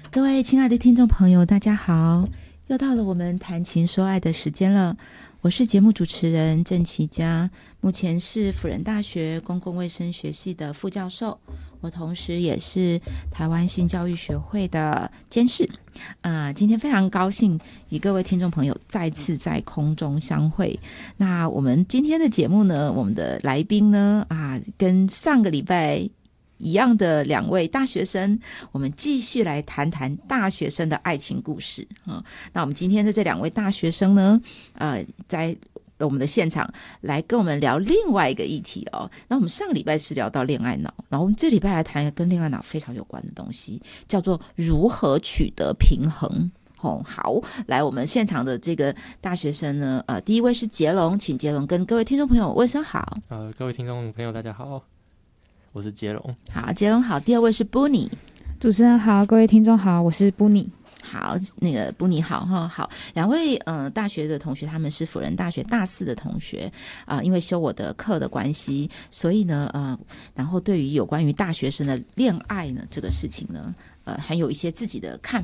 各位亲爱的听众朋友，大家好，又到了我们谈情说爱的时间了。我是节目主持人郑琦佳，目前是辅仁大学公共卫生学系的副教授，我同时也是台湾性教育学会的监事。今天非常高兴与各位听众朋友再次在空中相会。那我们今天的节目呢，我们的来宾呢，跟上个礼拜一样的两位大学生，我们继续来谈谈大学生的爱情故事。那我们今天的这两位大学生呢，在我们的现场来跟我们聊另外一个议题哦。那我们上个礼拜是聊到恋爱脑，然后我们这礼拜来谈一个跟恋爱脑非常有关的东西，叫做如何取得平衡。好，来我们现场的这个大学生呢，第一位是杰龙，请杰龙跟各位听众朋友问声好。 各位听众朋友大家好，我是杰龙。 好，杰龙好。第二位是布尼。 主持人好，各位听众好，我是布尼。 好，那个布尼好哈。好，两位大学的同学，他们是辅仁大学大四的同学因为修我的课的关系，所以呢然后对于有关于大学生的恋爱呢这个事情呢很有一些自己的看